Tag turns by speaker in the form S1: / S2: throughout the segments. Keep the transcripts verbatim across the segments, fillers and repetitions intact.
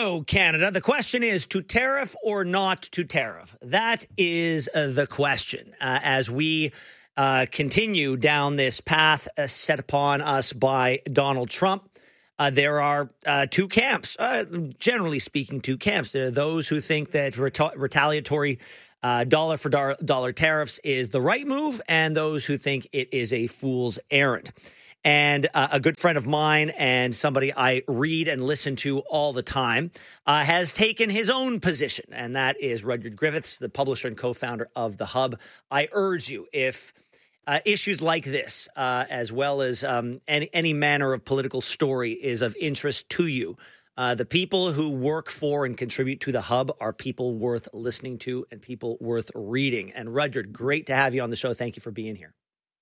S1: So, Canada, the question is to tariff or not to tariff? That is uh, the question uh, as we uh, continue down this path uh, set upon us by Donald Trump. Uh, there are uh, two camps, uh, generally speaking, two camps. There are those who think that reta- retaliatory uh, dollar for dollar, dollar tariffs is the right move, and those who think it is a fool's errand. And uh, a good friend of mine and somebody I read and listen to all the time uh, has taken his own position, and that is Rudyard Griffiths, the publisher and co-founder of The Hub. I urge you, if uh, issues like this, uh, as well as um, any, any manner of political story is of interest to you, uh, the people who work for and contribute to The Hub are people worth listening to and people worth reading. And Rudyard, great to have you on the show. Thank you for being here.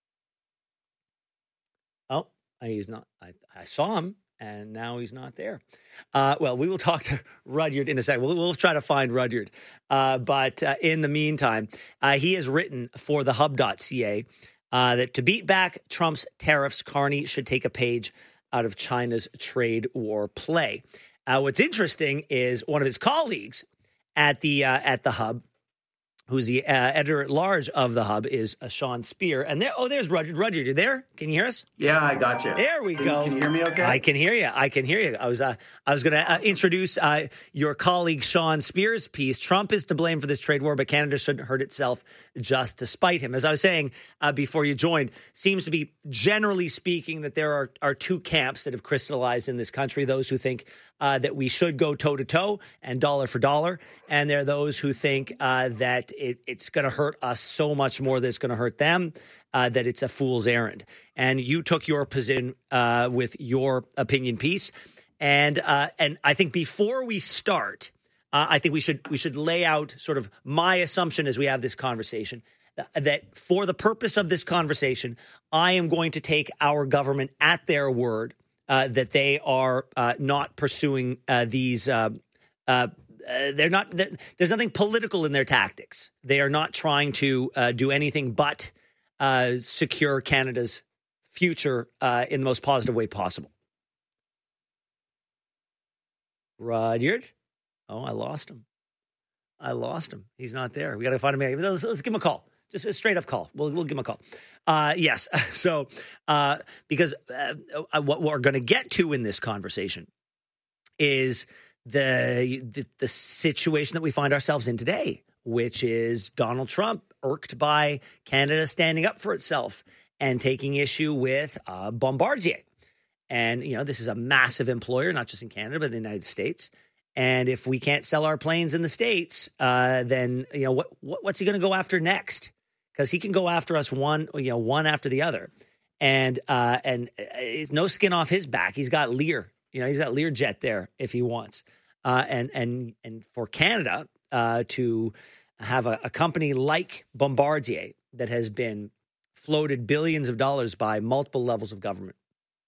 S1: Oh, he's not. I, I saw him, and now he's not there. Uh, well, we will talk to Rudyard in a second. We'll, we'll try to find Rudyard. Uh, but uh, in the meantime, uh, he has written for the hub dot c a uh, that to beat back Trump's tariffs, Carney should take a page out of China's trade war play. Uh, what's interesting is one of his colleagues at the uh, at the Hub, who's the uh, editor at large of the Hub, is uh, Sean Speer. And there, oh, there's Rudyard. Rudyard, you there? Can you hear us?
S2: Yeah, I got you.
S1: There we
S2: can,
S1: go.
S2: Can you hear me okay?
S1: I can hear you. I can hear you. I was uh, I was going to uh, introduce uh, your colleague Sean Speer's piece. Trump is to blame for this trade war, but Canada shouldn't hurt itself just to spite him. As I was saying uh, before you joined, seems to be generally speaking that there are, are two camps that have crystallized in this country. Those who think uh, that we should go toe-to-toe and dollar for dollar. And there are those who think uh, that it, it's going to hurt us so much more that it's going to hurt them, uh, that it's a fool's errand. And you took your position uh, with your opinion piece. And uh, and I think before we start, uh, I think we should we should lay out sort of my assumption as we have this conversation, that for the purpose of this conversation, I am going to take our government at their word uh, that they are uh, not pursuing uh, these uh, uh Uh, they're not. They're, there's nothing political in their tactics. They are not trying to uh, do anything but uh, secure Canada's future uh, in the most positive way possible. Rudyard? Oh, I lost him. I lost him. He's not there. We got to find him. Let's, let's give him a call. Just a straight up call. We'll, we'll give him a call. Uh, yes. So, uh, because uh, what we're going to get to in this conversation is The, the the situation that we find ourselves in today, which is Donald Trump irked by Canada standing up for itself and taking issue with uh, Bombardier. And, you know, this is a massive employer, not just in Canada, but in the United States. And if we can't sell our planes in the States, uh, then, you know, what, what what's he going to go after next? Because he can go after us one, you know, one after the other. And, uh, and it's no skin off his back. He's got Lear. You know, he's got Learjet there if he wants. Uh, and and and for Canada uh, to have a, a company like Bombardier that has been floated billions of dollars by multiple levels of government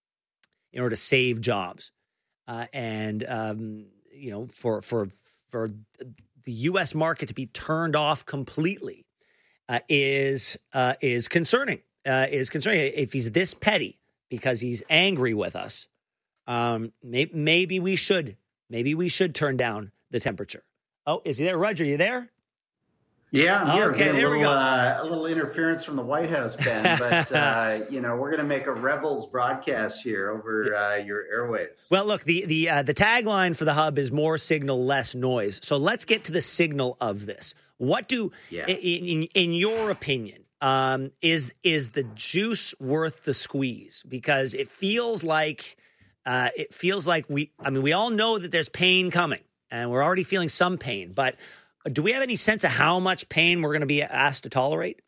S1: in order to save jobs, uh, and um, you know, for for for the U S market to be turned off completely uh, is uh, is concerning. Uh, is concerning if he's this petty because he's angry with us. Um, may, maybe we should. Maybe we should turn down the temperature. Oh, is he there? Roger, you there?
S2: Yeah, I'm here.
S1: Okay, there
S2: little,
S1: we go.
S2: Uh, a little interference from the White House, Ben. But, uh, you know, we're going to make a Rebels broadcast here over uh, your airwaves.
S1: Well, look, the the uh, the tagline for the Hub is more signal, less noise. So let's get to the signal of this. What do, yeah. in, in, in your opinion, um, is is the juice worth the squeeze? Because it feels like... Uh, it feels like we, I mean, we all know that there's pain coming and we're already feeling some pain, but do we have any sense of how much pain we're going to be asked to tolerate?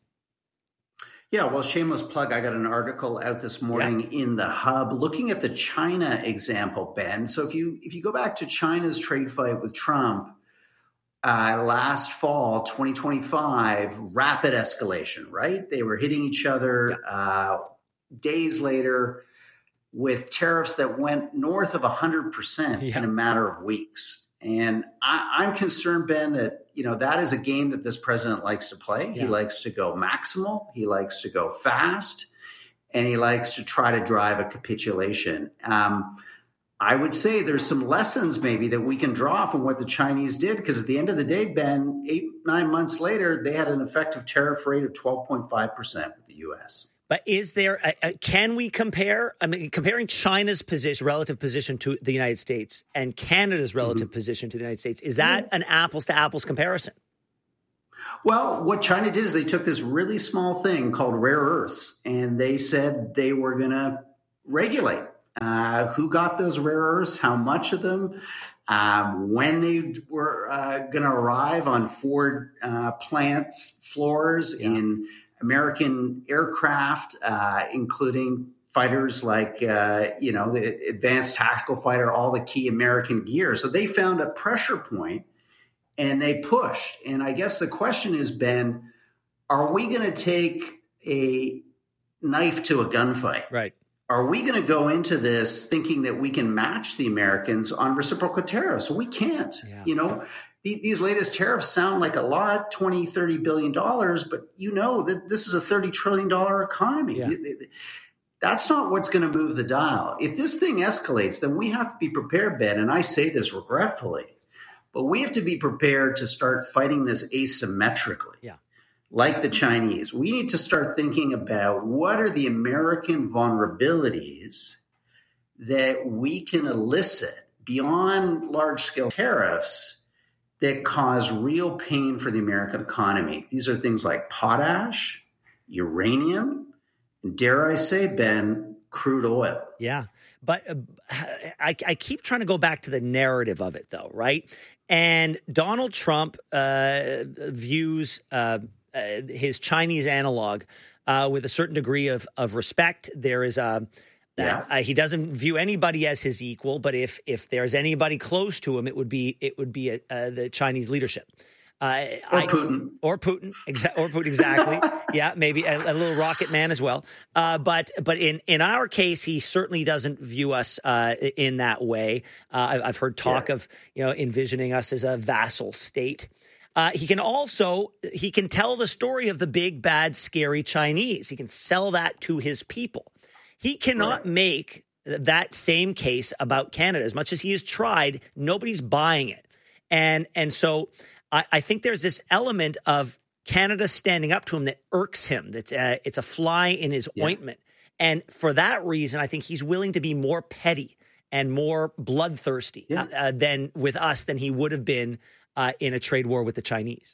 S2: Yeah, well, shameless plug. I got an article out this morning yeah. in the Hub looking at the China example, Ben. So if you, if you go back to China's trade fight with Trump uh, last fall, twenty twenty-five, rapid escalation, right? They were hitting each other yeah. uh, days later, with tariffs that went north of one hundred percent yeah. in a matter of weeks. And I, I'm concerned, Ben, that, you know, that is a game that this president likes to play. Yeah. He likes to go maximal. He likes to go fast. And he likes to try to drive a capitulation. Um, I would say there's some lessons maybe that we can draw from what the Chinese did, because at the end of the day, Ben, eight, nine months later, they had an effective tariff rate of twelve point five percent with the U S.
S1: But is there, a, a, can we compare, I mean, comparing China's position, relative position to the United States and Canada's relative mm-hmm. position to the United States, is that mm-hmm. an apples to apples comparison?
S2: Well, what China did is they took this really small thing called rare earths, and they said they were going to regulate uh, who got those rare earths, how much of them, um, when they were uh, going to arrive on Ford uh, plants floors yeah. in American aircraft, uh, including fighters like, uh, you know, the advanced tactical fighter, all the key American gear. So they found a pressure point and they pushed. And I guess the question is, Ben, are we going to take a knife to a gunfight?
S1: Right.
S2: Are we going to go into this thinking that we can match the Americans on reciprocal tariffs? We can't. Yeah. You know, the, these latest tariffs sound like a lot, twenty, thirty billion dollars, but you know that this is a thirty trillion dollars economy. Yeah. That's not what's going to move the dial. If this thing escalates, then we have to be prepared, Ben, and I say this regretfully, but we have to be prepared to start fighting this asymmetrically.
S1: Yeah.
S2: Like the Chinese. We need to start thinking about what are the American vulnerabilities that we can elicit beyond large-scale tariffs that cause real pain for the American economy. These are things like potash, uranium, and dare I say, Ben, crude oil.
S1: Yeah. But uh, I, I keep trying to go back to the narrative of it, though, right? And Donald Trump uh, views uh, uh, his Chinese analog uh, with a certain degree of, of respect. There is a yeah. uh, he doesn't view anybody as his equal, but if if there's anybody close to him, it would be it would be a, uh, the Chinese leadership. Uh,
S2: or
S1: I,
S2: Putin.
S1: Or Putin. Exa- or Putin, exactly. Yeah, maybe a, a little rocket man as well. Uh, but but in, in our case, he certainly doesn't view us uh, in that way. Uh, I, I've heard talk yeah. of, you know, envisioning us as a vassal state. Uh, he can also, he can tell the story of the big, bad, scary Chinese. He can sell that to his people. He cannot right. make that same case about Canada. As much as he has tried, nobody's buying it. And and so I, I think there's this element of Canada standing up to him that irks him. That's uh, it's a fly in his yeah. ointment. And for that reason, I think he's willing to be more petty and more bloodthirsty yeah. uh, than with us than he would have been uh, in a trade war with the Chinese.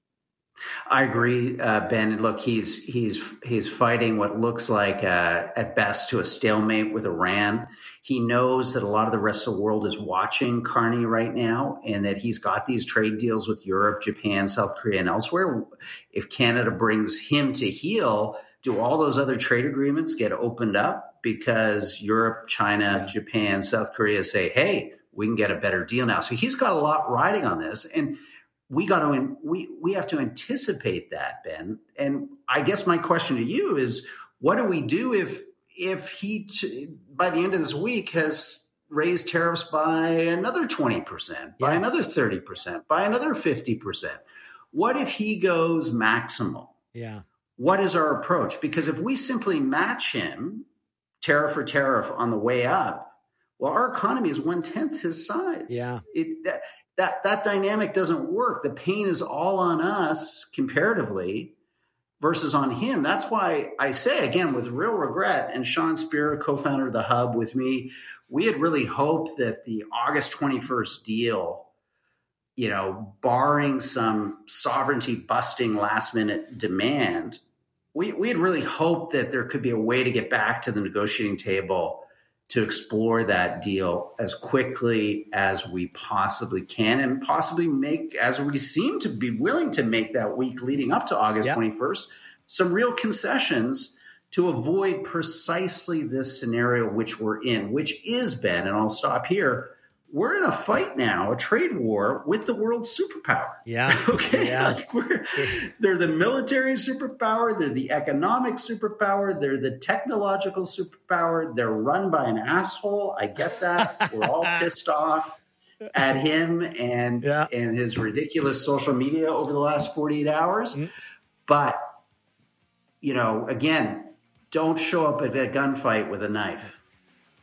S2: I agree, uh, Ben. Look, he's he's he's fighting what looks like, uh, at best, to a stalemate with Iran. He knows that a lot of the rest of the world is watching Carney right now, and that he's got these trade deals with Europe, Japan, South Korea, and elsewhere. If Canada brings him to heel, do all those other trade agreements get opened up because Europe, China, yeah. Japan, South Korea say, "Hey, we can get a better deal now"? So he's got a lot riding on this, and we got to we we have to anticipate that, Ben. And I guess my question to you is, what do we do if if he t- by the end of this week has raised tariffs by another twenty percent, by yeah. another thirty percent, by another fifty percent? What if he goes maximal?
S1: Yeah.
S2: What is our approach? Because if we simply match him tariff for tariff on the way up, well, our economy is one tenth his size.
S1: Yeah.
S2: It that. That that dynamic doesn't work. The pain is all on us comparatively versus on him. That's why I say, again, with real regret, and Sean Spear, co-founder of The Hub, with me, we had really hoped that the August twenty-first deal, you know, barring some sovereignty-busting last-minute demand, we, we had really hoped that there could be a way to get back to the negotiating table to explore that deal as quickly as we possibly can, and possibly make, as we seem to be willing to make that week leading up to August yep. twenty-first, some real concessions to avoid precisely this scenario which we're in, which is, Ben, and I'll stop here, we're in a fight now, a trade war with the world superpower.
S1: Yeah.
S2: Okay.
S1: Yeah.
S2: Like we're, they're the military superpower. They're the economic superpower. They're the technological superpower. They're run by an asshole. I get that. We're all pissed off at him and, yeah. and his ridiculous social media over the last forty-eight hours. Mm-hmm. But, you know, again, don't show up at a gunfight with a knife.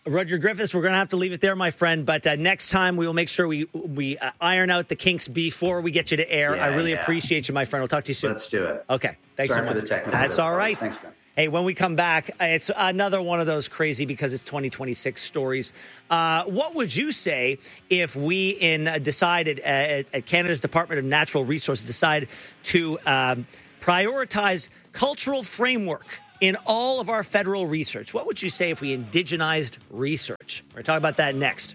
S1: Roger Griffiths, we're going to have to leave it there, my friend. But uh, next time, we will make sure we we uh, iron out the kinks before we get you to air.
S2: Yeah,
S1: I really
S2: yeah.
S1: appreciate you, my friend. We'll talk to you soon.
S2: Let's do it.
S1: Okay. Thanks
S2: Sorry
S1: so much.
S2: for the technical
S1: That's all right.
S2: Thanks, man.
S1: Hey, when we come back, it's another one of those crazy because it's twenty twenty-six stories. Uh, what would you say if we in uh, decided uh, at, at Canada's Department of Natural Resources decide to um, prioritize cultural framework in all of our federal research? What would you say if we indigenized research? We're talking about that next.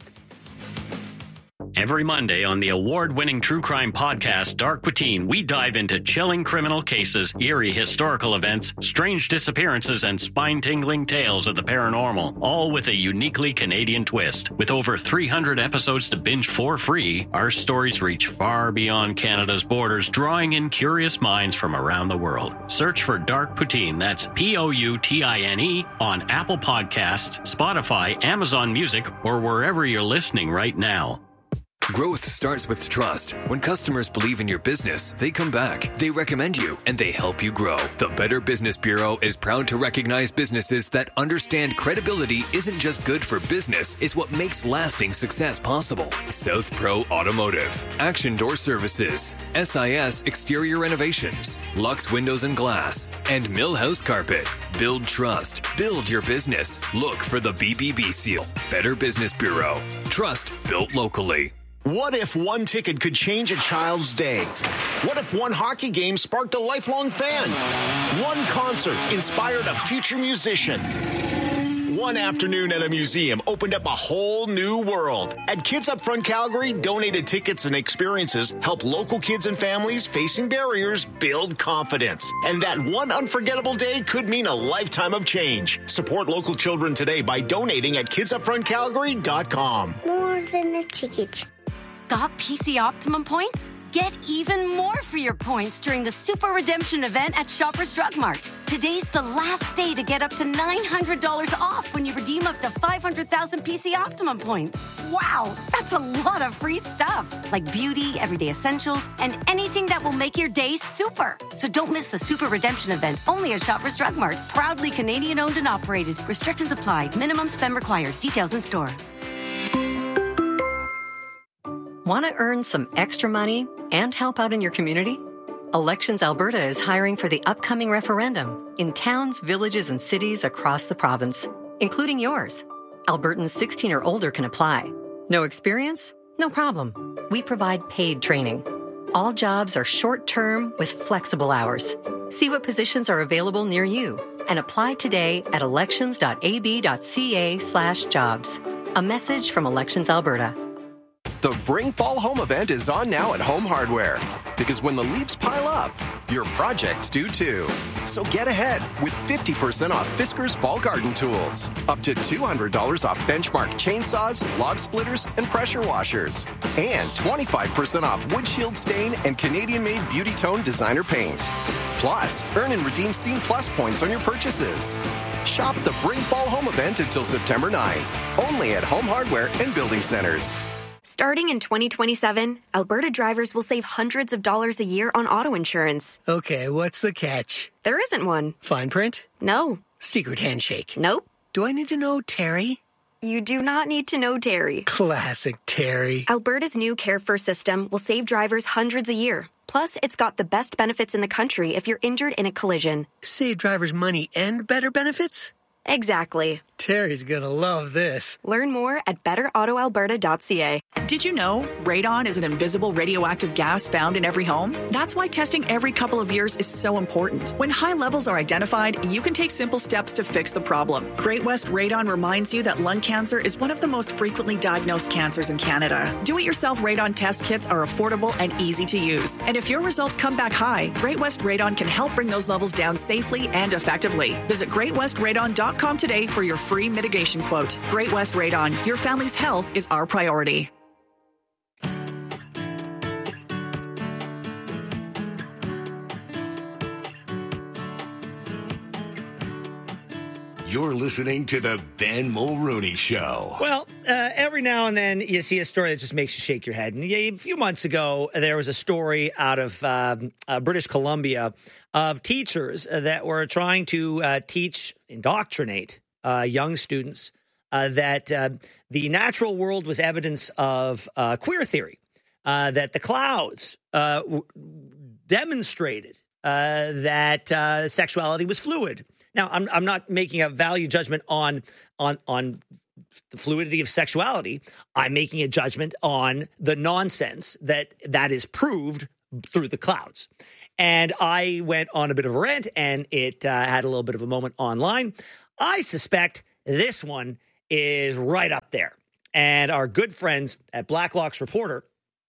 S3: Every Monday on the award-winning true crime podcast, Dark Poutine, we dive into chilling criminal cases, eerie historical events, strange disappearances, and spine-tingling tales of the paranormal, all with a uniquely Canadian twist. With over three hundred episodes to binge for free, our stories reach far beyond Canada's borders, drawing in curious minds from around the world. Search for Dark Poutine, that's P O U T I N E, on Apple Podcasts, Spotify, Amazon Music, or wherever you're listening right now.
S4: Growth starts with trust. When customers believe in your business, they come back, they recommend you, and they help you grow. The Better Business Bureau is proud to recognize businesses that understand credibility isn't just good for business, it's what makes lasting success possible. South Pro Automotive, Action Door Services, S I S Exterior Renovations, Lux Windows and Glass, and Millhouse Carpet. Build trust. Build your business. Look for the B B B seal. Better Business Bureau. Trust built locally.
S5: What if one ticket could change a child's day? What if one hockey game sparked a lifelong fan? One concert inspired a future musician? One afternoon at a museum opened up a whole new world. At Kids Up Front Calgary, donated tickets and experiences help local kids and families facing barriers build confidence. And that one unforgettable day could mean a lifetime of change. Support local children today by donating at kids up front calgary dot com.
S6: More than a ticket.
S7: Got P C Optimum points? Get even more for your points during the Super Redemption event at Shoppers Drug Mart. Today's the last day to get up to nine hundred dollars off when you redeem up to five hundred thousand P C Optimum points. Wow, that's a lot of free stuff, like beauty, everyday essentials, and anything that will make your day super. So don't miss the Super Redemption event, only at Shoppers Drug Mart. Proudly Canadian owned and operated. Restrictions apply. Minimum spend required. Details in store.
S8: Want to earn some extra money and help out in your community? Elections Alberta is hiring for the upcoming referendum in towns, villages, and cities across the province, including yours. Albertans sixteen or older can apply. No experience? No problem. We provide paid training. All jobs are short-term with flexible hours. See what positions are available near you and apply today at elections.ab.ca slash jobs. A message from Elections Alberta.
S9: The Bring Fall Home event is on now at Home Hardware. Because when the leaves pile up, your projects do too. So get ahead with fifty percent off Fiskars Fall Garden Tools. Up to two hundred dollars off Benchmark chainsaws, log splitters, and pressure washers. And twenty-five percent off Wood Shield Stain and Canadian-made Beauty Tone Designer Paint. Plus, earn and redeem Scene Plus points on your purchases. Shop the Bring Fall Home event until September ninth. Only at Home Hardware and Building Centers.
S10: Starting in twenty twenty-seven, Alberta drivers will save hundreds of dollars a year on auto insurance.
S11: Okay, what's the catch?
S10: There isn't one.
S11: Fine print?
S10: No.
S11: Secret handshake?
S10: Nope.
S11: Do I need to know Terry?
S10: You do not need to know Terry.
S11: Classic Terry.
S10: Alberta's new Care First system will save drivers hundreds a year. Plus, it's got the best benefits in the country if you're injured in a collision.
S11: Save drivers money and better benefits?
S10: Exactly.
S11: Terry's gonna love this.
S10: Learn more at better auto alberta dot c a.
S12: Did you know radon is an invisible radioactive gas found in every home? That's why testing every couple of years is so important. When high levels are identified, you can take simple steps to fix the problem. Great West Radon reminds you that lung cancer is one of the most frequently diagnosed cancers in Canada. Do-it-yourself radon test kits are affordable and easy to use. And if your results come back high, Great West Radon can help bring those levels down safely and effectively. Visit great west radon dot com today for your free mitigation quote. Great West Radon, your family's health is our priority.
S13: You're listening to the Ben Mulrooney Show.
S1: Well, uh, every now and then you see a story that just makes you shake your head. And a few months ago, there was a story out of um, uh, British Columbia of teachers that were trying to uh, teach, indoctrinate uh, young students uh, that uh, the natural world was evidence of uh, queer theory, uh, that the clouds uh, w- demonstrated uh, that uh, sexuality was fluid. Now, I'm I'm not making a value judgment on on on the fluidity of sexuality. I'm making a judgment on the nonsense that that is proved through the clouds. And I went on a bit of a rant, and it uh, had a little bit of a moment online. I suspect this one is right up there. And our good friends at Blacklock's Reporter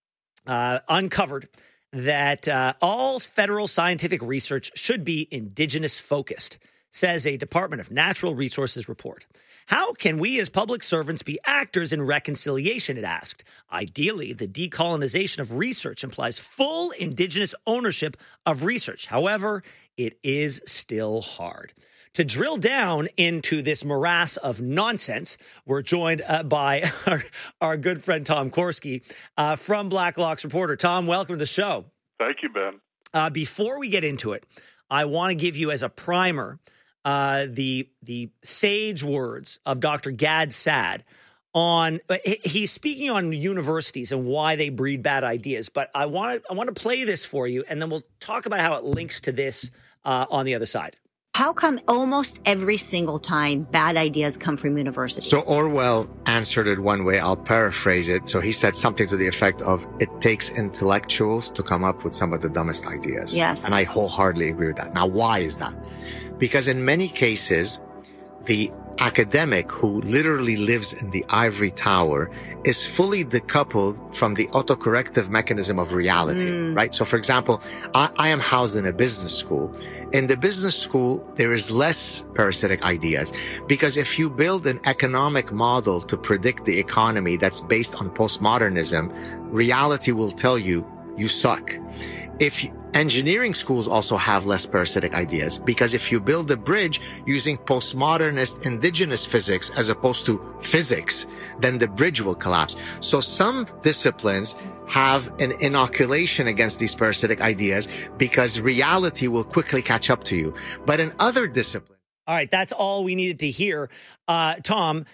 S1: uh, uncovered that uh, all federal scientific research should be Indigenous focused, says a Department of Natural Resources report. How can we as public servants be actors in reconciliation, it asked. Ideally, the decolonization of research implies full Indigenous ownership of research. However, it is still hard. To drill down into this morass of nonsense, we're joined uh, by our, our good friend Tom Korski uh, from Blacklock's Reporter. Tom, welcome to the show.
S14: Thank you, Ben.
S1: Uh, before we get into it, I want to give you as a primer Uh, the the sage words of Doctor Gad Saad on he's speaking on universities and why they breed bad ideas. But I want to I want to play this for you, and then we'll talk about how it links to this uh, on the other side.
S15: How come almost every single time bad ideas come from universities?
S16: So Orwell answered it one way. I'll paraphrase it. So he said something to the effect of, it takes intellectuals to come up with some of the dumbest ideas.
S15: Yes.
S16: And I wholeheartedly agree with that. Now, why is that? Because in many cases, the academic who literally lives in the ivory tower is fully decoupled from the autocorrective mechanism of reality, mm. right? So for example, I, I am housed in a business school. In the business school, there is less parasitic ideas because if you build an economic model to predict the economy that's based on postmodernism, reality will tell you, you suck. If you, engineering schools also have less parasitic ideas because if you build a bridge using postmodernist indigenous physics as opposed to physics, then the bridge will collapse. So some disciplines have an inoculation against these parasitic ideas because reality will quickly catch up to you. But in other disciplines...
S1: All right, that's all we needed to hear. Uh, Tom,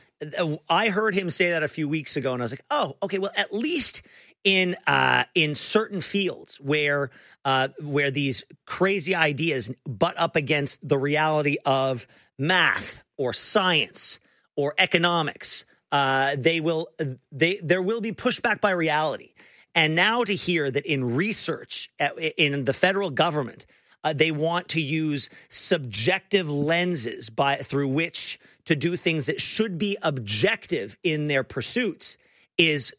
S1: I heard him say that a few weeks ago, and I was like, oh, okay, well, at least... in uh, in certain fields where uh, where these crazy ideas butt up against the reality of math or science or economics, uh, they will they there will be pushback by reality. And now to hear that in research in the federal government, uh, they want to use subjective lenses by through which to do things that should be objective in their pursuits is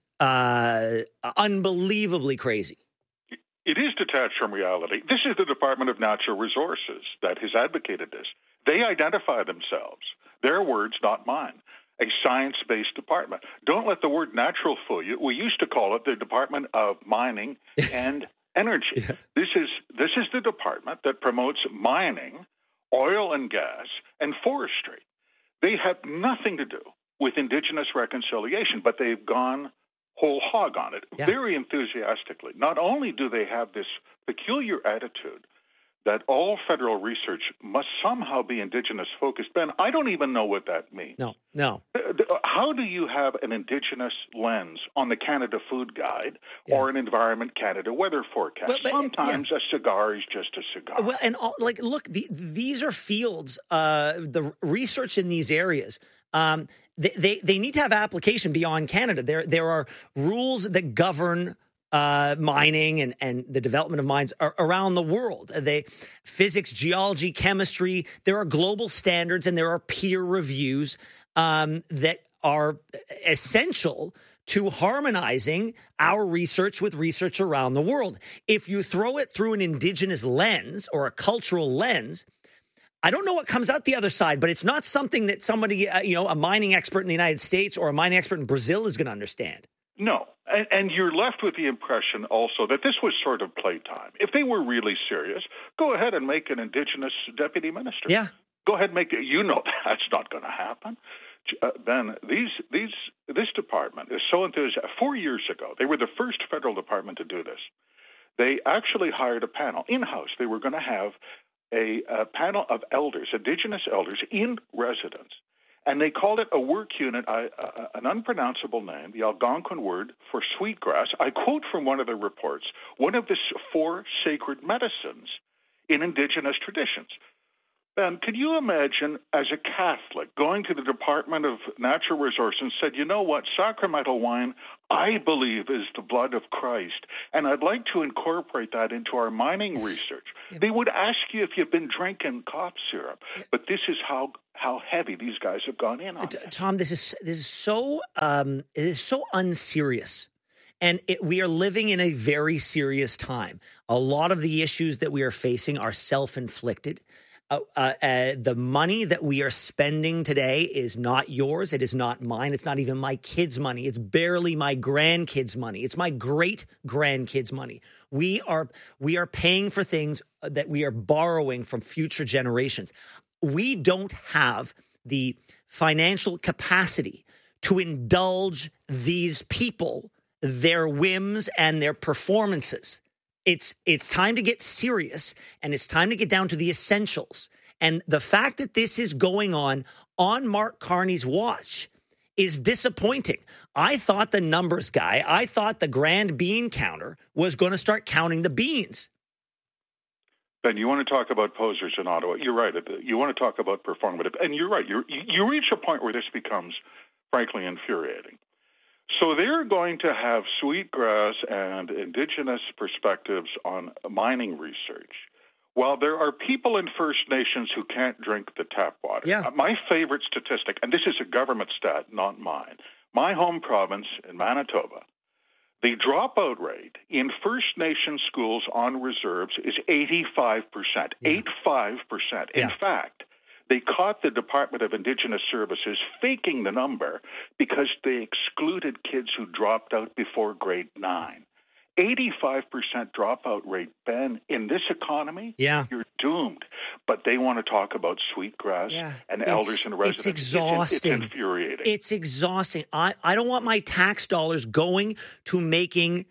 S1: Uh, unbelievably crazy.
S14: It is detached from reality. This is the Department of Natural Resources that has advocated this. They identify themselves, their words, not mine, a science-based department. Don't let the word natural fool you. We used to call it the Department of Mining and Energy. Yeah. This is this is the department that promotes mining, oil and gas, and forestry. They have nothing to do with Indigenous reconciliation, but they've gone whole hog on it, yeah. very enthusiastically. Not only do they have this peculiar attitude that all federal research must somehow be Indigenous focused. Ben, I don't even know what that means.
S1: No, no.
S14: How do you have an Indigenous lens on the Canada Food Guide yeah. or an Environment Canada weather forecast? Well, but, Sometimes yeah. a cigar is just a cigar.
S1: Well, and all, like, look, the, these are fields, uh, the research in these areas, um, They, they they need to have application beyond Canada. There there are rules that govern uh, mining and, and the development of mines are around the world. They physics, geology, chemistry. There are global standards and there are peer reviews um, that are essential to harmonizing our research with research around the world. If you throw it through an Indigenous lens or a cultural lens, I don't know what comes out the other side, but it's not something that somebody, uh, you know, a mining expert in the United States or a mining expert in Brazil is going to understand.
S14: No. And, and you're left with the impression also that this was sort of playtime. If they were really serious, go ahead and make an Indigenous deputy minister.
S1: Yeah.
S14: Go ahead and make it. You know that's not going to happen. Uh, Ben, these, these, this department is so enthusiastic. Four years ago, they were the first federal department to do this. They actually hired a panel in-house. They were going to have A, a panel of elders, Indigenous elders in residence, And they called it a work unit, uh, uh, an unpronounceable name, the Algonquin word for sweetgrass. I quote from one of the reports, one of the four sacred medicines in indigenous traditions. Ben, can you imagine, as a Catholic, going to the Department of Natural Resources and said, you know what, sacramental wine, I believe, is the blood of Christ, and I'd like to incorporate that into our mining research. Yeah. They would ask you if you've been drinking cough syrup, but this is how how heavy these guys have gone in on
S1: T-
S14: it.
S1: Tom, this is this is so um, it is so unserious. And it, we are living in a very serious time. A lot of the issues that we are facing are self-inflicted. Uh, uh, uh, the money that we are spending today is not yours. It is not mine. It's not even my kids' money. It's barely my grandkids' money. It's my great-grandkids' money. We are we are paying for things that we are borrowing from future generations. We don't have the financial capacity to indulge these people, their whims and their performances. It's it's time to get serious, and it's time to get down to the essentials. And the fact that this is going on on Mark Carney's watch is disappointing. I thought the numbers guy, I thought the grand bean counter was going to start counting the beans.
S14: Ben, you want to talk about posers in Ottawa. You're right. You want to talk about performative. And you're right. You're, you reach a point where this becomes, frankly, infuriating. So they're going to have sweetgrass and indigenous perspectives on mining research, while there are people in First Nations who can't drink the tap water.
S1: Yeah.
S14: Uh, my favorite statistic, and this is a government stat, not mine, my home province in Manitoba, the dropout rate in First Nations schools on reserves is eighty-five percent, yeah. eighty-five percent. In yeah. fact, they caught the Department of Indigenous Services faking the number because they excluded kids who dropped out before grade nine. eighty-five percent dropout rate, Ben, in this economy,
S1: yeah.
S14: you're doomed. But they want to talk about sweetgrass
S1: yeah.
S14: and
S1: it's,
S14: elders and residents.
S1: It's exhausting.
S14: It's, it's infuriating.
S1: It's exhausting. I, I don't want my tax dollars going to making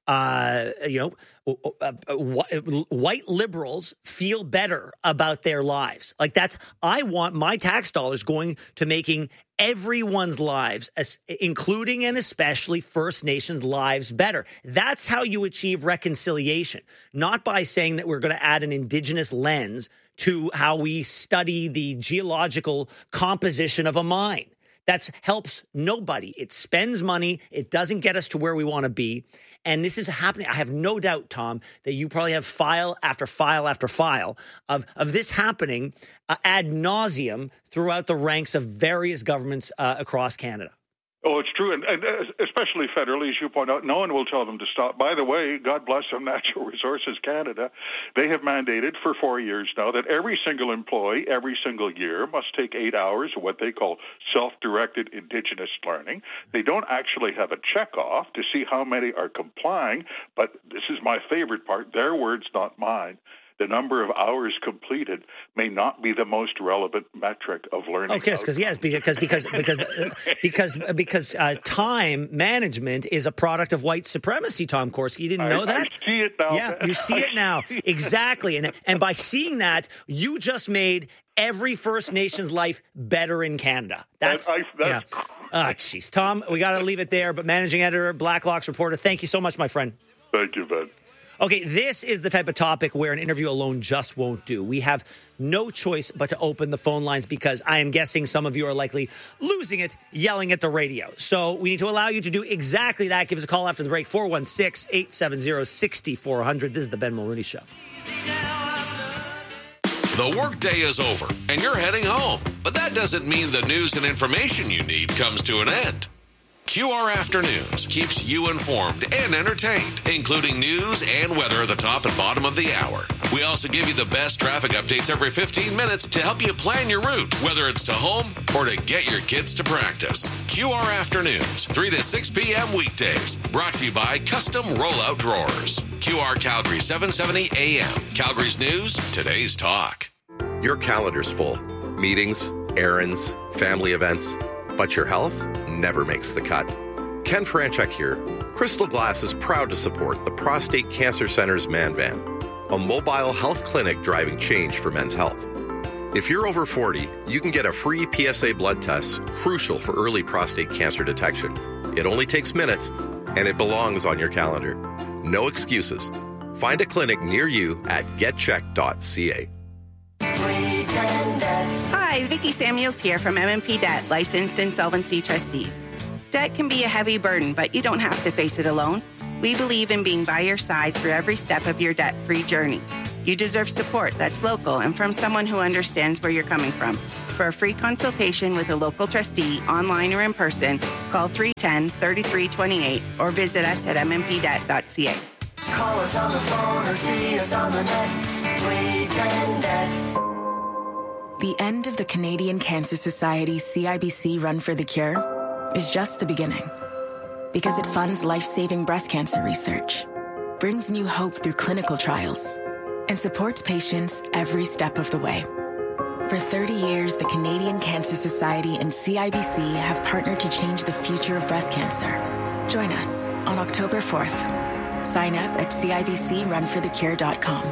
S1: Uh, you know, uh, uh, white liberals feel better about their lives. Like that's, I want my tax dollars going to making everyone's lives, as, including and especially First Nations lives, better. That's how you achieve reconciliation, not by saying that we're going to add an Indigenous lens to how we study the geological composition of a mine. That helps nobody. It spends money. It doesn't get us to where we want to be. And this is happening. I have no doubt, Tom, that you probably have file after file after file of, of this happening uh, ad nauseum throughout the ranks of various governments uh, across Canada.
S14: Oh, it's true, and, and especially federally, as you point out, no one will tell them to stop. By the way, God bless them, Natural Resources Canada, they have mandated for four years now that every single employee, every single year, must take eight hours of what they call self-directed Indigenous learning. They don't actually have a check-off to see how many are complying, but this is my favorite part, their words, not mine. The number of hours completed may not be the most relevant metric of learning.
S1: Okay, because yes, because because because because because uh, time management is a product of white supremacy. Tom Korski, you didn't know
S14: I,
S1: that?
S14: I see it now.
S1: Yeah, you see it now exactly, and and by seeing that, you just made every First Nations life better in Canada. That's,
S14: I, that's
S1: yeah. Ah, oh, jeez, Tom, we got to leave it there. But managing editor, Blacklocks reporter, thank you so much, my friend.
S14: Thank you, Ben.
S1: Okay, this is the type of topic where an interview alone just won't do. We have no choice but to open the phone lines because I am guessing some of you are likely losing it, yelling at the radio. So we need to allow you to do exactly that. Give us a call after the break, four one six, eight seven zero, six four zero zero. This is the Ben Mulroney Show.
S17: The workday is over and you're heading home. But that doesn't mean the news and information you need comes to an end. Q R Afternoons keeps you informed and entertained, including news and weather at the top and bottom of the hour. We also give you the best traffic updates every fifteen minutes to help you plan your route, whether it's to home or to get your kids to practice. Q R Afternoons, three to six p.m. weekdays. Brought to you by Custom Rollout Drawers. Q R Calgary, seven seventy A M. Calgary's news, today's talk.
S18: Your calendar's full. Meetings, errands, family events. But your health never makes the cut. Ken Franchuk here. Crystal Glass is proud to support the Prostate Cancer Center's Man Van, a mobile health clinic driving change for men's health. If you're over forty, you can get a free P S A blood test, crucial for early prostate cancer detection. It only takes minutes, and it belongs on your calendar. No excuses. Find a clinic near you at get check dot c a.
S19: Hi, Vicki Samuels here from M and P Debt, licensed insolvency trustees. Debt can be a heavy burden, but you don't have to face it alone. We believe in being by your side through every step of your debt-free journey. You deserve support that's local and from someone who understands where you're coming from. For a free consultation with a local trustee, online or in person, call three one zero, three three two eight or visit us at m m p debt dot c a.
S20: Call us on the phone or see us on the net. three ten debt.
S21: The end of the Canadian Cancer Society C I B C Run for the Cure is just the beginning. Because it funds life-saving breast cancer research, brings new hope through clinical trials, and supports patients every step of the way. For thirty years, the Canadian Cancer Society and C I B C have partnered to change the future of breast cancer. Join us on October fourth. Sign up at c i b c run for the cure dot com.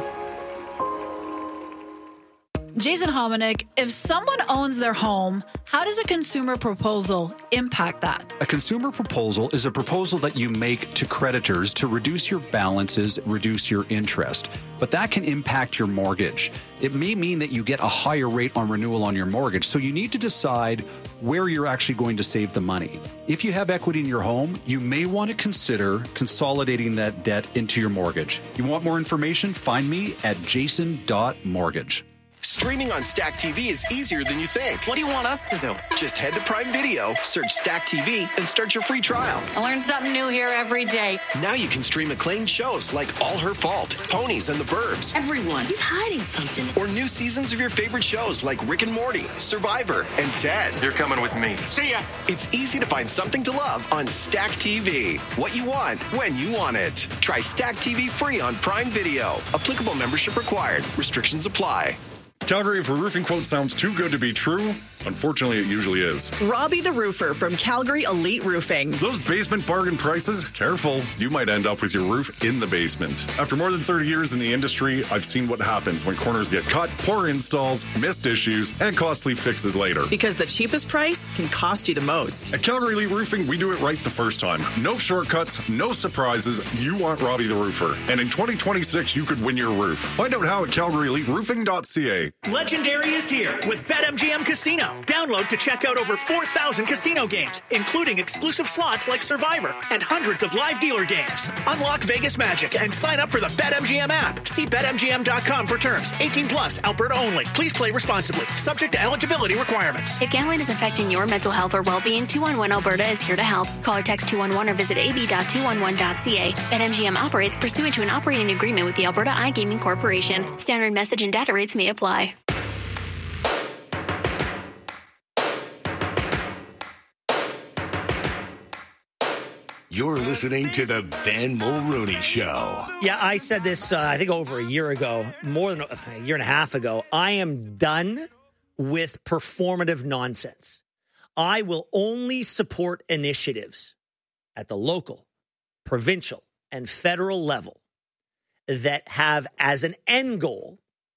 S22: Jason Hominick, if someone owns their home, how does a consumer proposal impact that?
S23: A consumer proposal is a proposal that you make to creditors to reduce your balances, reduce your interest. But that can impact your mortgage. It may mean that you get a higher rate on renewal on your mortgage. So you need to decide where you're actually going to save the money. If you have equity in your home, you may want to consider consolidating that debt into your mortgage. You want more information? Find me at jason dot mortgage.
S5: Streaming on Stack T V is easier than you think.
S12: What do you want us to do?
S5: Just head to Prime Video, search Stack T V, and start your free trial.
S7: I learn something new here every day.
S5: Now you can stream acclaimed shows like All Her Fault, Ponies and the Burbs.
S7: Everyone, he's hiding something.
S5: Or new seasons of your favorite shows like Rick and Morty, Survivor, and Ted.
S13: You're coming with me.
S5: See ya. It's easy to find something to love on Stack T V. What you want, when you want it. Try Stack T V free on Prime Video. Applicable membership required. Restrictions apply.
S24: Calgary, if a roofing quote sounds too good to be true, unfortunately it usually is.
S12: Robbie the Roofer from Calgary Elite Roofing.
S24: Those basement bargain prices? Careful, you might end up with your roof in the basement. After more than thirty years in the industry, I've seen what happens when corners get cut, poor installs, missed issues, and costly fixes later.
S12: Because the cheapest price can cost you the most.
S24: At Calgary Elite Roofing, we do it right the first time. No shortcuts, no surprises. You want Robbie the Roofer. And in twenty twenty-six, you could win your roof. Find out how at calgary elite roofing dot c a.
S25: Legendary is here with BetMGM Casino. Download to check out over four thousand casino games, including exclusive slots like Survivor and hundreds of live dealer games. Unlock Vegas magic and sign up for the BetMGM app. See bet M G M dot com for terms. eighteen plus, Alberta only. Please play responsibly. Subject to eligibility requirements.
S26: If gambling is affecting your mental health or well-being, two one one Alberta is here to help. Call or text two one one or visit a b dot two one one dot c a. BetMGM operates pursuant to an operating agreement with the Alberta iGaming Corporation. Standard message and data rates may apply.
S13: You're listening to the Ben Mulrooney Show.
S1: Yeah, I said this, uh, I think, over a year ago, more than a year and a half ago. I am done with performative nonsense. I will only support initiatives at the local, provincial, and federal level that have as an end goal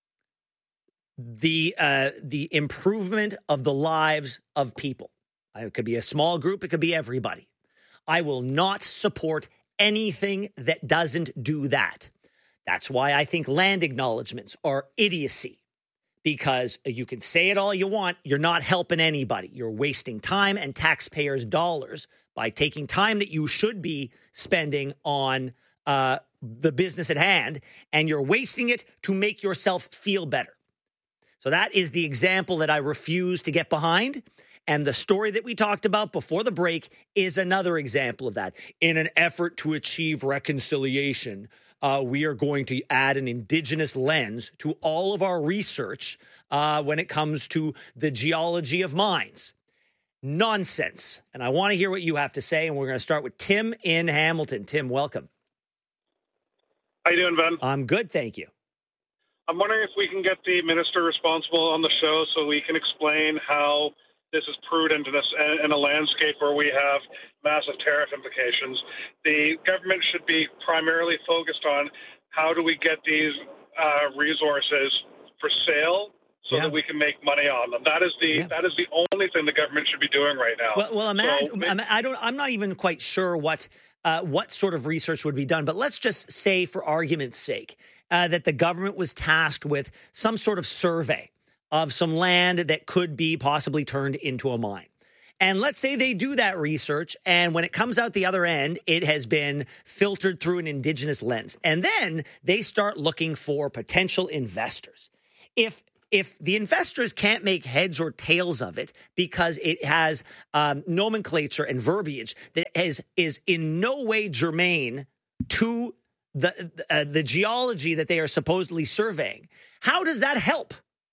S1: the uh, the improvement of the lives of people. It could be a small group. It could be everybody. I will not support anything that doesn't do that. That's why I think land acknowledgements are idiocy, because you can say it all you want. You're not helping anybody. You're wasting time and taxpayers' dollars by taking time that you should be spending on uh, the business at hand, and you're wasting it to make yourself feel better. So that is the example that I refuse to get behind. And the story that we talked about before the break is another example of that. In an effort to achieve reconciliation, uh, we are going to add an Indigenous lens to all of our research uh, when it comes to the geology of mines. Nonsense. And I want to hear what you have to say. And we're going to start with Tim in Hamilton. Tim, welcome.
S27: How you doing, Ben?
S1: I'm good, thank you.
S27: I'm wondering if we can get the minister responsible on the show so we can explain how this is prudent in a, in a landscape where we have massive tariff implications. The government should be primarily focused on how do we get these uh, resources for sale so
S1: Yeah.
S27: that we can make money on them. That is the
S1: Yeah.
S27: that is the only thing the government should be doing right now.
S1: Well, well, imagine,
S27: So,
S1: I'm- I don't. I'm not even quite sure what uh, what sort of research would be done. But let's just say, for argument's sake, uh, that the government was tasked with some sort of survey of some land that could be possibly turned into a mine. And let's say they do that research, and when it comes out the other end, it has been filtered through an Indigenous lens. And then they start looking for potential investors. If if the investors can't make heads or tails of it because it has um, nomenclature and verbiage that is, is in no way germane to the, uh, the geology that they are supposedly surveying, how does that help?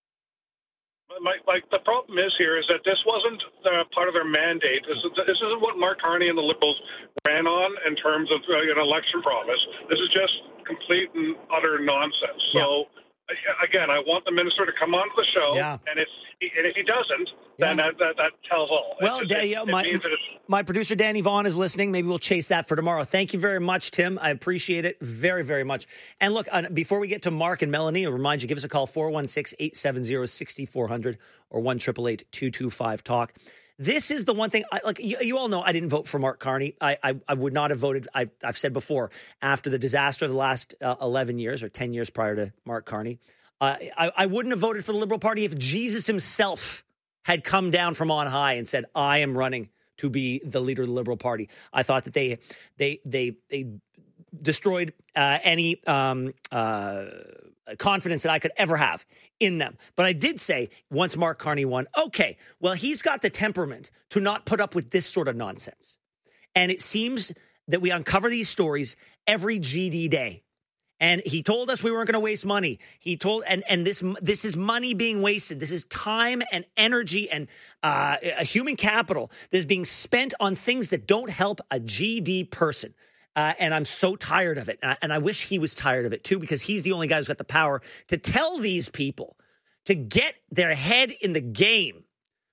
S27: My, like the problem is here is that this wasn't uh, part of their mandate. This, is, this isn't what Mark Carney and the Liberals ran on in terms of uh, an election promise. This is just complete and utter nonsense. So, yeah. again, I want the minister to come onto the show,
S1: Yeah.
S27: and if he, and if he doesn't, then
S1: Yeah.
S27: that, that that tells all.
S1: Well,
S27: It's just-
S1: Da-
S27: it,
S1: yeah,
S27: it
S1: my,
S27: means that it's
S1: my producer, Danny Vaughn, is listening. Maybe we'll chase that for tomorrow. Thank you very much, Tim. I appreciate it very, very much. And look, uh, before we get to Mark and Melanie, I'll remind you, give us a call, four one six, eight seven zero, six four zero zero or one eight eight eight, two two five, talk. This is the one thing, I, like you, you all know, I didn't vote for Mark Carney. I, I, I would not have voted, I've, I've said before, after the disaster of the last uh, eleven years or ten years prior to Mark Carney, uh, I, I wouldn't have voted for the Liberal Party if Jesus himself had come down from on high and said, I am running to be the leader of the Liberal Party. I thought that they they they they destroyed uh, any um, uh, confidence that I could ever have in them. But I did say, once Mark Carney won, okay, well, he's got the temperament to not put up with this sort of nonsense. And it seems that we uncover these stories every G D day. And he told us we weren't going to waste money. He told, and and this this is money being wasted. This is time and energy and uh, a human capital that is being spent on things that don't help a G D person. Uh, and I'm so tired of it. And I, and I wish he was tired of it too, because he's the only guy who's got the power to tell these people to get their head in the game.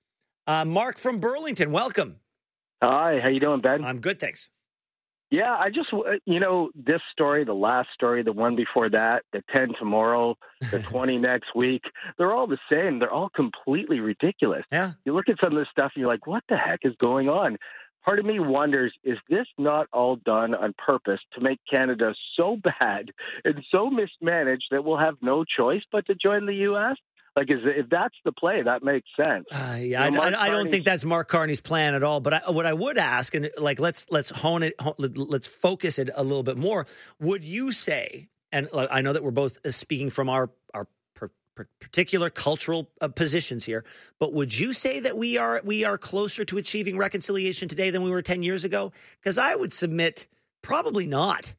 S1: Uh, Mark from Burlington, welcome.
S2: Hi, how you doing, Ben?
S1: I'm good, thanks.
S2: Yeah, I just, you know, this story, the last story, the one before that, the ten tomorrow, the twenty next week, they're all the same. They're all completely ridiculous.
S1: Yeah.
S2: You look at some of this stuff and you're like, what the heck is going on? Part of me wonders, is this not all done on purpose to make Canada so bad and so mismanaged that we'll have no choice but to join the U S? Like, is, if that's the play, that makes sense.
S1: Uh, yeah,
S2: You know,
S1: I,
S2: Mark
S1: I, I don't
S2: Carney's-
S1: think that's Mark Carney's plan at all. But I, what I would ask, and like, let's let's hone it, hone, let's focus it a little bit more. Would you say, and like, I know that we're both speaking from our our per, per particular cultural uh, positions here, but would you say that we are we are closer to achieving reconciliation today than we were ten years ago? Because I would submit, probably not.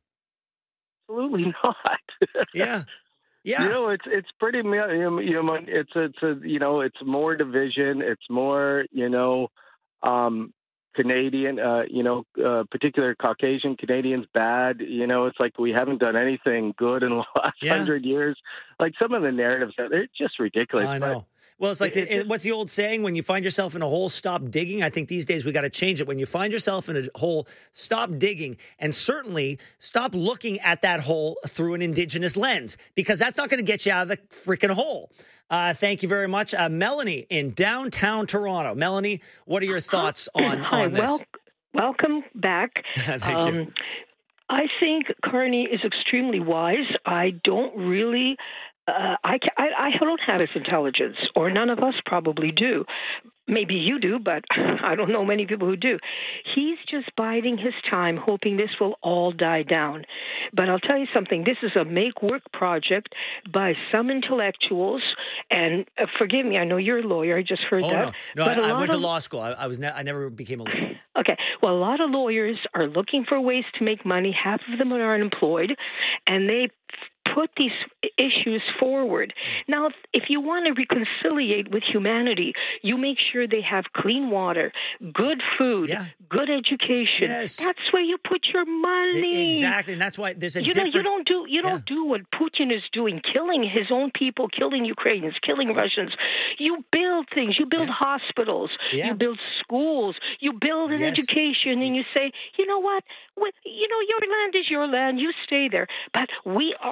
S2: Absolutely not.
S1: Yeah. Yeah.
S2: You know, it's it's pretty, you know, it's it's a, you know, it's more division. It's more, you know, um, Canadian, uh, you know, uh, particular Caucasian Canadians bad. You know, it's like we haven't done anything good in the last
S1: Yeah.
S2: hundred years. Like some of the narratives, they're just ridiculous.
S1: I know. Well, it's like,
S2: It-
S1: the, it- what's the old saying? When you find yourself in a hole, stop digging. I think these days we got to change it. When you find yourself in a hole, stop digging. And certainly stop looking at that hole through an Indigenous lens, because that's not going to get you out of the freaking hole. Uh, thank you very much. Uh, Melanie in downtown Toronto. Melanie, what are your thoughts on,
S3: Hi,
S1: on this?
S3: wel- welcome back.
S1: Thank
S3: um,
S1: you.
S3: I think Carney is extremely wise. I don't really, uh, I, ca- I, I don't have his intelligence, or none of us probably do. Maybe you do, but I don't know many people who do. He's just biding his time, hoping this will all die down. But I'll tell you something. This is a make-work project by some intellectuals. And uh, forgive me, I know you're a lawyer. I just heard
S1: Oh,
S3: that.
S1: no. No,
S3: but a
S1: I, I
S3: lot
S1: went to
S3: of-
S1: law school. I, I was ne- I never became a lawyer.
S3: Okay. Well, a lot of lawyers are looking for ways to make money. Half of them are unemployed, and they put these issues forward. Now, if you want to reconciliate with humanity, you make sure they have clean water, good food, good education.
S1: Yes.
S3: That's where you put your money.
S1: Exactly. And that's why there's a
S3: You know,
S1: different...
S3: you don't do you don't do what Putin is doing, killing his own people, killing Ukrainians, killing Russians. You build things. You build hospitals.
S1: Yeah.
S3: You build schools. You build an
S1: Yes.
S3: education, and you say, you know what? With, you know, your land is your land. You stay there. But we are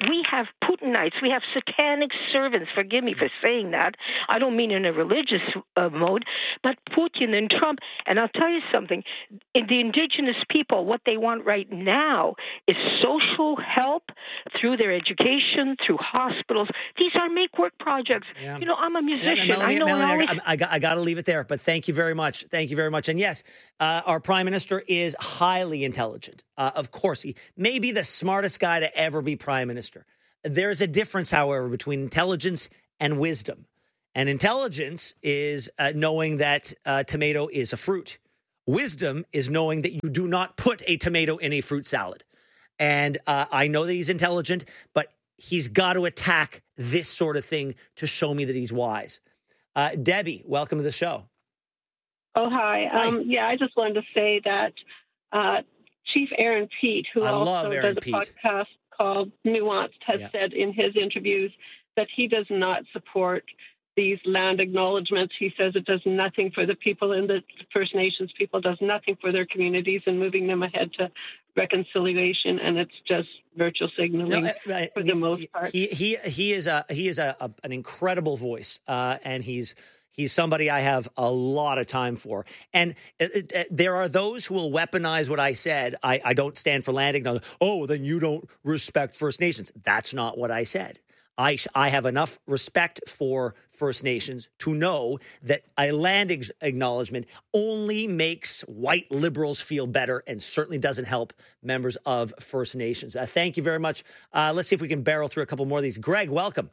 S3: we have Putinites, we have satanic servants. Forgive me for saying that. I don't mean in a religious uh, mode, but Putin and Trump. And I'll tell you something, the indigenous people, what they want right now is social help through their education, through hospitals. These are make-work projects. Yeah. You know, I'm a musician.
S1: Yeah, Melanie,
S3: I know
S1: Melanie,
S3: always...
S1: I, I, got, I got to leave it there, but thank you very much. Thank you very much. And yes, uh, our prime minister is highly intelligent. Uh, of course, he may be the smartest guy to ever be prime minister. There's a difference, however, between intelligence and wisdom. And intelligence is uh, knowing that uh, tomato is a fruit. Wisdom is knowing that you do not put a tomato in a fruit salad. And uh, I know that he's intelligent, but he's got to attack this sort of thing to show me that he's wise. Uh, Debbie, welcome to the show.
S4: Oh, hi. hi. Um, yeah, I just wanted to say that uh, Chief Aaron Pete, who
S1: I
S4: also
S1: Aaron
S4: does a
S1: Pete.
S4: podcast called Nuanced, has
S1: yeah.
S4: said in his interviews that he does not support these land acknowledgements. He says it does nothing for the people in the First Nations people, does nothing for their communities and moving them ahead to reconciliation, and it's just virtual signaling
S1: no, uh,
S4: for the most part.
S1: He he he is a he is a, a an incredible voice, uh, and he's he's somebody I have a lot of time for. And it, it, there are those who will weaponize what I said. I, I don't stand for land acknowledgement. Oh, then you don't respect First Nations. That's not what I said. I, I have enough respect for First Nations to know that a land ex- acknowledgement only makes white liberals feel better and certainly doesn't help members of First Nations. Uh, thank you very much. Uh, let's see if we can barrel through a couple more of these. Greg, welcome.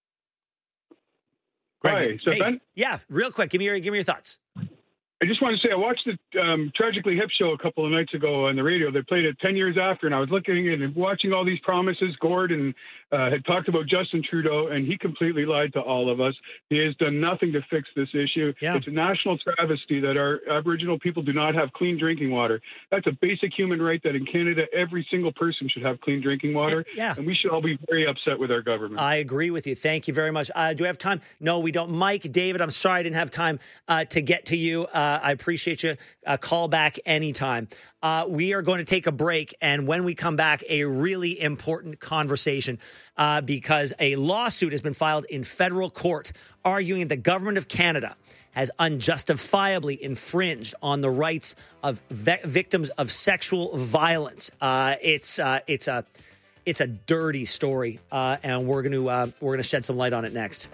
S1: Greg,
S6: Hi, so
S1: hey,
S6: Ben?
S1: Yeah, real quick. Give me your give me your thoughts.
S6: I just want to say I watched the um, Tragically Hip show a couple of nights ago on the radio. They played it ten years after, and I was looking and watching all these promises. Gordon uh, had talked about Justin Trudeau, and he completely lied to all of us. He has done nothing to fix this issue.
S1: Yeah.
S6: It's a national travesty that our Aboriginal people do not have clean drinking water. That's a basic human right that in Canada, every single person should have clean drinking water.
S1: Yeah.
S6: And we should all be very upset with our government.
S1: I agree with you. Thank you very much. Uh, do we have time? No, we don't. Mike, David, I'm sorry I didn't have time uh, to get to you. Uh, I appreciate you. Uh, call back anytime. Uh, we are going to take a break, and when we come back, a really important conversation uh, because a lawsuit has been filed in federal court arguing the government of Canada has unjustifiably infringed on the rights of ve- victims of sexual violence. Uh, it's uh, it's a it's a dirty story, uh, and we're going to uh, we're going to shed some light on it next.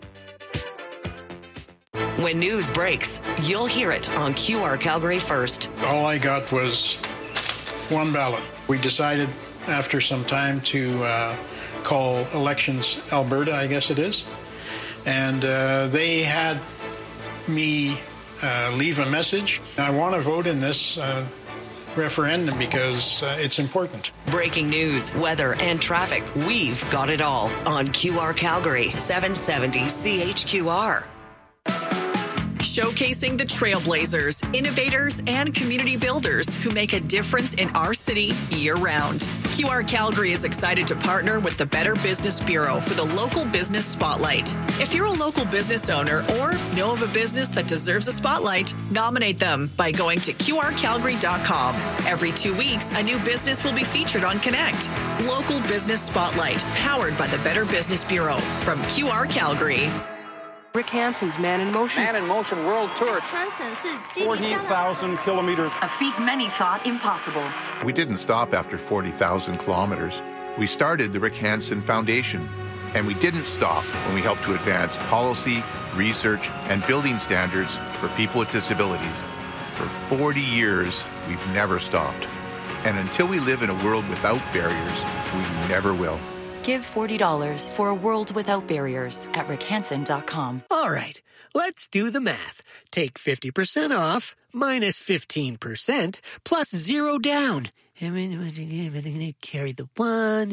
S8: When news breaks, you'll hear it on Q R Calgary first.
S9: All I got was one ballot. We decided after some time to uh, call Elections Alberta, I guess it is. And uh, they had me uh, leave a message. I want to vote in this uh, referendum because uh, it's important.
S8: Breaking news, weather, and traffic. We've got it all on Q R Calgary, seven seventy C H Q R.
S12: Showcasing the trailblazers, innovators, and community builders who make a difference in our city year-round. Q R Calgary is excited to partner with the Better Business Bureau for the Local Business Spotlight. If you're a local business owner or know of a business that deserves a spotlight, nominate them by going to Q R Calgary dot com. Every two weeks, a new business will be featured on Connect. Local Business Spotlight, powered by the Better Business Bureau from Q R Calgary.
S10: Rick Hansen's Man in Motion.
S11: Man in Motion World Tour. forty thousand kilometers.
S10: A feat many thought impossible.
S15: We didn't stop after forty thousand kilometers. We started the Rick Hansen Foundation. And we didn't stop when we helped to advance policy, research, and building standards for people with disabilities. For forty years, we've never stopped. And until we live in a world without barriers, we never will.
S28: Give forty dollars for a world without barriers at rick hansen dot com.
S29: All right, let's do the math. Take fifty percent off minus fifteen percent plus zero down. Carry the one.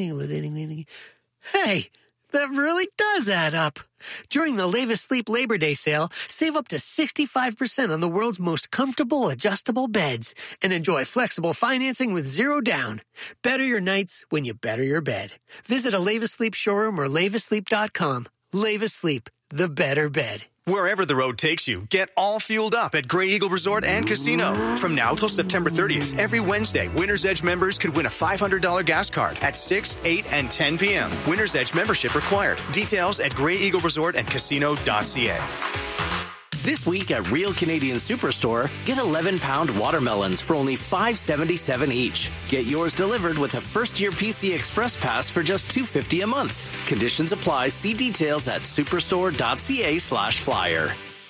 S29: Hey, that really does add up. During the Levis Sleep Labor Day sale, save up to sixty-five percent on the world's most comfortable adjustable beds and enjoy flexible financing with zero down. Better your nights when you better your bed. Visit a Levis Sleep showroom or levis sleep dot com. Levis Sleep, the better bed.
S14: Wherever the road takes you, get all fueled up at Grey Eagle Resort and Casino. From now till September thirtieth, every Wednesday, Winner's Edge members could win a five hundred dollars gas card at six, eight, and ten p.m. Winner's Edge membership required. Details at Grey Eagle Resort and Casino dot c a.
S16: This week at Real Canadian Superstore, get eleven pound watermelons for only five seventy-seven each. Get yours delivered with a first-year P C Express Pass for just two fifty a month. Conditions apply. See details at superstore dot c a slash flyer.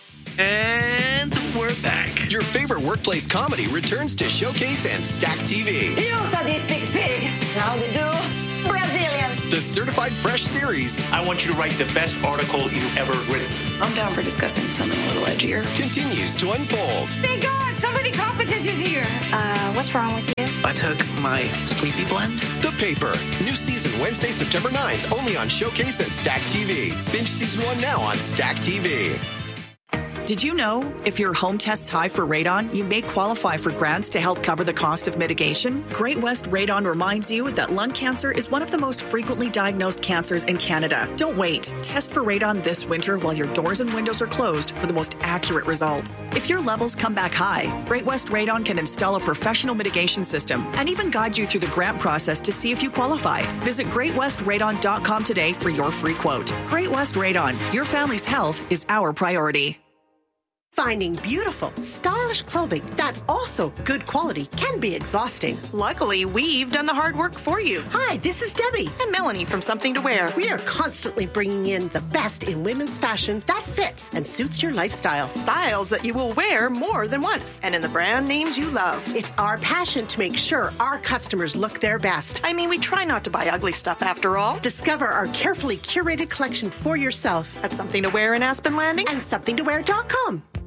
S17: And we're back. Your favorite workplace comedy returns to Showcase and Stack T V.
S18: You sadistic pig. How to do? Brazilian.
S17: The Certified Fresh series.
S19: I want you to write the best article you've ever written.
S18: I'm down for discussing something a little edgier.
S17: Continues to unfold.
S18: Thank God, somebody competent is here. Uh, what's wrong with you?
S19: I took my sleepy blend.
S17: The Paper. New season Wednesday, September ninth. Only on Showcase and Stack T V. Binge season one now on Stack T V.
S12: Did you know if your home tests high for radon, you may qualify for grants to help cover the cost of mitigation? Great West Radon reminds you that lung cancer is one of the most frequently diagnosed cancers in Canada. Don't wait. Test for radon this winter while your doors and windows are closed for the most accurate results. If your levels come back high, Great West Radon can install a professional mitigation system and even guide you through the grant process to see if you qualify. Visit great west radon dot com today for your free quote. Great West Radon. Your family's health is our priority.
S20: Finding beautiful, stylish clothing that's also good quality can be exhausting.
S10: Luckily, we've done the hard work for you.
S20: Hi, this is Debbie.
S10: And Melanie from Something to Wear.
S20: We are constantly bringing in the best in women's fashion that fits and suits your lifestyle.
S10: Styles that you will wear more than once, and in the brand names you love.
S20: It's our passion to make sure our customers look their best.
S10: I mean, we try not to buy ugly stuff after all.
S20: Discover our carefully curated collection for yourself
S10: at Something to Wear in Aspen Landing
S20: and something to wear dot com.